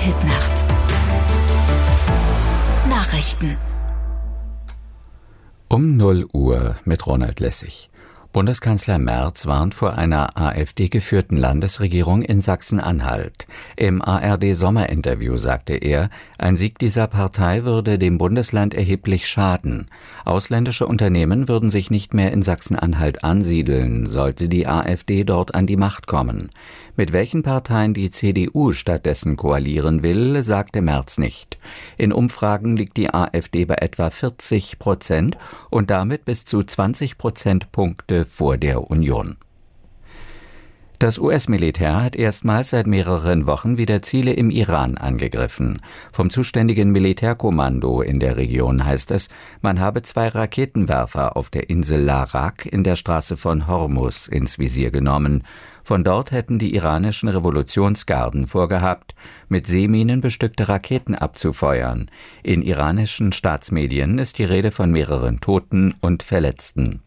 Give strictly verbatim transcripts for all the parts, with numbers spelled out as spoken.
Hit Nacht. Nachrichten. Um null Uhr mit Ronald Lessig. Bundeskanzler Merz warnt vor einer AfD-geführten Landesregierung in Sachsen-Anhalt. Im A R D-Sommerinterview sagte er, ein Sieg dieser Partei würde dem Bundesland erheblich schaden. Ausländische Unternehmen würden sich nicht mehr in Sachsen-Anhalt ansiedeln, sollte die AfD dort an die Macht kommen. Mit welchen Parteien die C D U stattdessen koalieren will, sagte Merz nicht. In Umfragen liegt die AfD bei etwa vierzig Prozent und damit bis zu zwanzig Prozentpunkte vor der Union. Das U S-Militär hat erstmals seit mehreren Wochen wieder Ziele im Iran angegriffen. Vom zuständigen Militärkommando in der Region heißt es, man habe zwei Raketenwerfer auf der Insel Larak in der Straße von Hormuz ins Visier genommen. Von dort hätten die iranischen Revolutionsgarden vorgehabt, mit Seeminen bestückte Raketen abzufeuern. In iranischen Staatsmedien ist die Rede von mehreren Toten und Verletzten.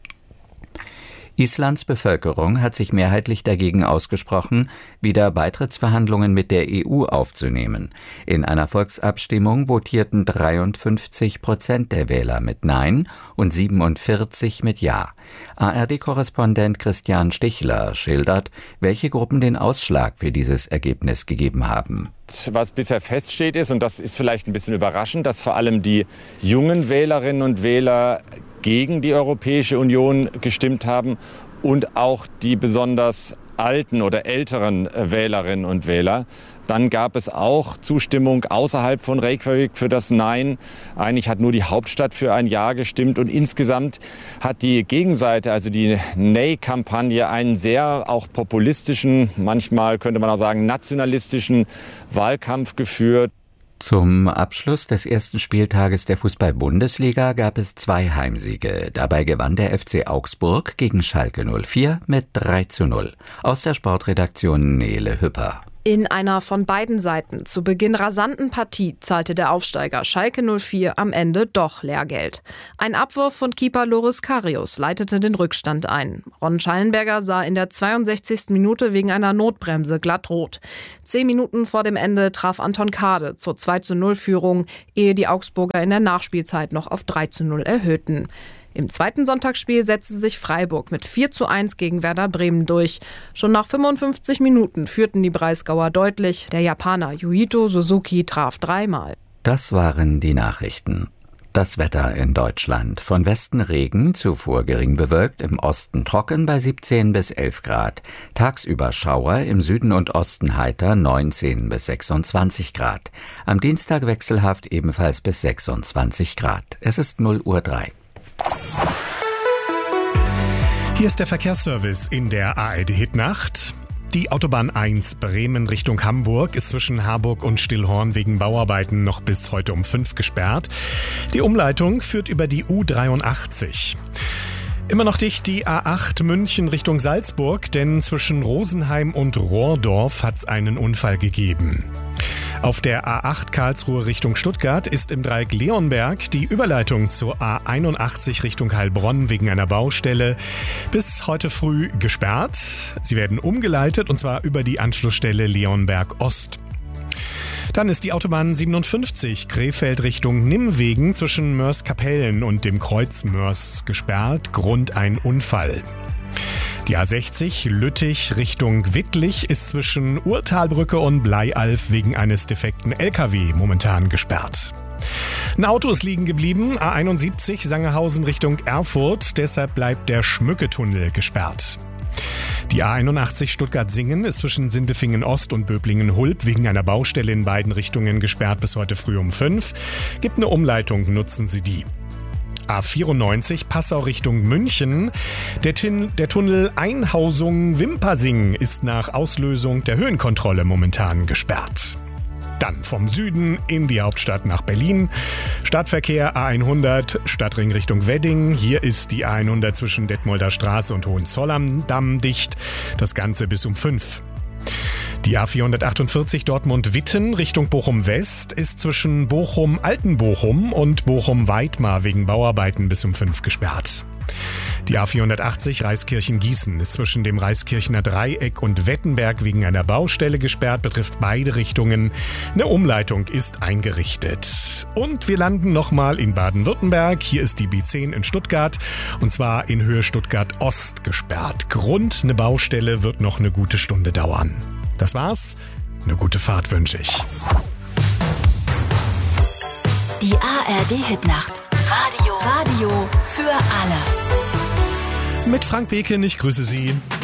Islands Bevölkerung hat sich mehrheitlich dagegen ausgesprochen, wieder Beitrittsverhandlungen mit der E U aufzunehmen. In einer Volksabstimmung votierten dreiundfünfzig Prozent der Wähler mit Nein und siebenundvierzig mit Ja. A R D-Korrespondent Christian Stichler schildert, welche Gruppen den Ausschlag für dieses Ergebnis gegeben haben. Was bisher feststeht ist, und das ist vielleicht ein bisschen überraschend, dass vor allem die jungen Wählerinnen und Wähler gegen die Europäische Union gestimmt haben und auch die besonders alten oder älteren Wählerinnen und Wähler. Dann gab es auch Zustimmung außerhalb von Reykjavik für das Nein. Eigentlich hat nur die Hauptstadt für ein Ja gestimmt. Und insgesamt hat die Gegenseite, also die Nay-Kampagne, einen sehr auch populistischen, manchmal könnte man auch sagen nationalistischen Wahlkampf geführt. Zum Abschluss des ersten Spieltages der Fußball-Bundesliga gab es zwei Heimsiege. Dabei gewann der F C Augsburg gegen Schalke null vier mit drei zu null. Aus der Sportredaktion Nele Hüpper. In einer von beiden Seiten zu Beginn rasanten Partie zahlte der Aufsteiger Schalke null vier am Ende doch Lehrgeld. Ein Abwurf von Keeper Loris Karius leitete den Rückstand ein. Ron Schallenberger sah in der zweiundsechzigsten Minute wegen einer Notbremse glatt rot. Zehn Minuten vor dem Ende traf Anton Kade zur zwei zu null Führung, ehe die Augsburger in der Nachspielzeit noch auf drei zu null erhöhten. Im zweiten Sonntagsspiel setzte sich Freiburg mit vier zu eins gegen Werder Bremen durch. Schon nach fünfundfünfzig Minuten führten die Breisgauer deutlich. Der Japaner Yuito Suzuki traf dreimal. Das waren die Nachrichten. Das Wetter in Deutschland. Von Westen Regen, zuvor gering bewölkt, im Osten trocken bei siebzehn bis elf Grad. Tagsüber Schauer, im Süden und Osten heiter neunzehn bis sechsundzwanzig Grad. Am Dienstag wechselhaft ebenfalls bis sechsundzwanzig Grad. Es ist null Uhr drei. Hier ist der Verkehrsservice in der A R D-Hitnacht. Die Autobahn eins Bremen Richtung Hamburg ist zwischen Harburg und Stillhorn wegen Bauarbeiten noch bis heute um fünf gesperrt. Die Umleitung führt über die U dreiundachtzig. Immer noch dicht die A acht München Richtung Salzburg, denn zwischen Rosenheim und Rohrdorf hat es einen Unfall gegeben. Auf der A acht Karlsruhe Richtung Stuttgart ist im Dreieck Leonberg die Überleitung zur A einundachtzig Richtung Heilbronn wegen einer Baustelle bis heute früh gesperrt. Sie werden umgeleitet und zwar über die Anschlussstelle Leonberg Ost. Dann ist die Autobahn siebenundfünfzig Krefeld Richtung Nimwegen zwischen Mörs-Kapellen und dem Kreuz Mörs gesperrt, Grund ein Unfall. Die A sechzig Lüttich Richtung Wittlich ist zwischen Urtalbrücke und Bleialf wegen eines defekten L K W momentan gesperrt. Ein Auto ist liegen geblieben, A einundsiebzig Sangerhausen Richtung Erfurt, deshalb bleibt der Schmücketunnel gesperrt. Die A einundachtzig Stuttgart-Singen ist zwischen Sindelfingen-Ost und Böblingen-Hulb wegen einer Baustelle in beiden Richtungen gesperrt bis heute früh um fünf. Gibt eine Umleitung, nutzen Sie die. A vierundneunzig Passau Richtung München. Der, Tin, der Tunnel Einhausung-Wimpersing ist nach Auslösung der Höhenkontrolle momentan gesperrt. Dann vom Süden in die Hauptstadt nach Berlin. Stadtverkehr A hundert, Stadtring Richtung Wedding. Hier ist die A hundert zwischen Detmolder Straße und Hohenzollern-Damm dicht. Das Ganze bis um fünf. Die A vierhundertachtundvierzig Dortmund-Witten Richtung Bochum-West ist zwischen Bochum-Altenbochum und Bochum-Weidmar wegen Bauarbeiten bis um fünf gesperrt. Die A vierhundertachtzig Reiskirchen-Gießen ist zwischen dem Reiskirchener Dreieck und Wettenberg wegen einer Baustelle gesperrt, betrifft beide Richtungen. Eine Umleitung ist eingerichtet. Und wir landen nochmal in Baden-Württemberg. Hier ist die B zehn in Stuttgart und zwar in Höhe Stuttgart Ost gesperrt. Grund, eine Baustelle wird noch eine gute Stunde dauern. Das war's. Eine gute Fahrt wünsche ich. Die A R D-Hitnacht. Radio. Radio für alle. Mit Frank Beken, ich grüße Sie.